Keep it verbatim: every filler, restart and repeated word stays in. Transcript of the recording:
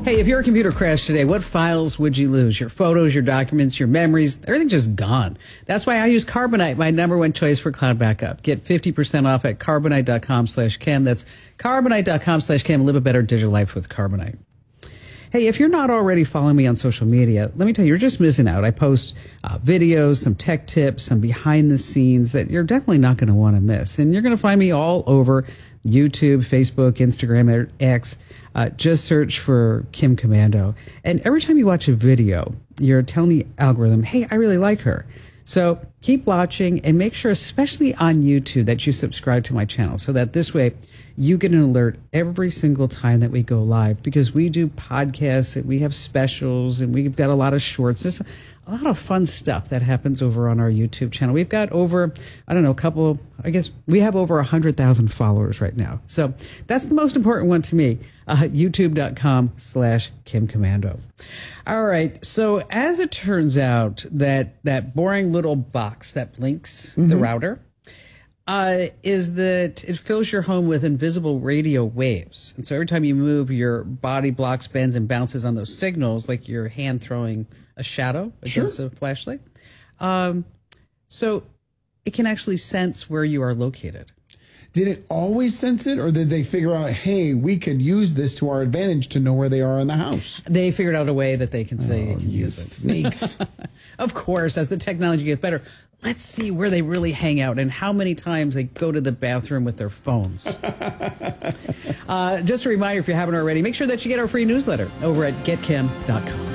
Hey, if your computer crashed today, what files would you lose? Your photos, your documents, your memories, everything's just gone. That's why I use Carbonite, my number one choice for cloud backup. Get fifty percent off at carbonite.com slash Kim. That's carbonite.com slash Kim. Live a better digital life with Carbonite. Hey, if you're not already following me on social media, let me tell you, you're just missing out. I post uh, videos, some tech tips, some behind the scenes that you're definitely not going to want to miss. And you're going to find me all over YouTube, Facebook, Instagram, X. Uh, just search for Kim Komando. And every time you watch a video, you're telling the algorithm, hey, I really like her. So keep watching and make sure, especially on YouTube, that you subscribe to my channel so that this way you get an alert every single time that we go live, because we do podcasts and we have specials and we've got a lot of shorts. There's a lot of fun stuff that happens over on our YouTube channel. We've got over, I don't know, a couple, I guess we have over one hundred thousand followers right now. So that's the most important one to me, uh, youtube.com slash Kim Komando. All right. So as it turns out, that, that boring little box that blinks, mm-hmm. the router, Uh, is that it fills your home with invisible radio waves. And so every time you move, your body blocks, bends, and bounces on those signals, like your hand throwing a shadow against sure. a flashlight. Um, so it can actually sense where you are located. Did it always sense it, or did they figure out, hey, we could use this to our advantage to know where they are in the house? They figured out a way that they can say, oh, can you use it. Sneaks. Of course, as the technology gets better, let's see where they really hang out and how many times they go to the bathroom with their phones. uh, just a reminder, if you haven't already, make sure that you get our free newsletter over at get kim dot com.